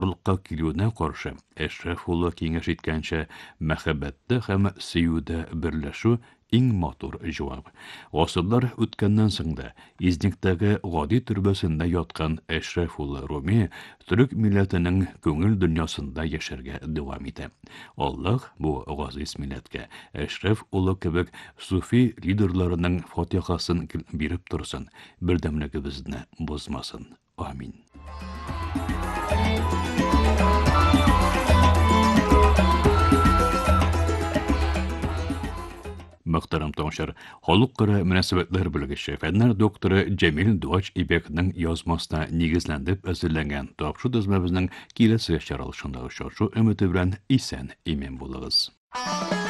Барлыкка килүенә каршы Әшрәф улы киңәш иткәнчә, мәхәббәттә һәм сөюдә берләшү иң матур җавап. Гасырлар үткәннән соң да Изниктәге гади төрбәсендә яткан Әшрәф улы Руми төрек милләтенең күңел дөньясында яшәргә дәвам итә. Аллаһ бу газиз милләткә Әшрәф улы кебек суфи лидерларының фатихасын биреп торсын, бердәмлегебезне бозмасын. Амин. Мөхтәрәм таңшар, халыкара мөнәсәбәтләр белгече, фәннәр докторы Җәмил Дуач Ибәкнең язмасына нигезләндеп әзерләнгән тапшы дәзмәбезнең киләсе чаралышында очрашу өмете белән исән имин булыгыз.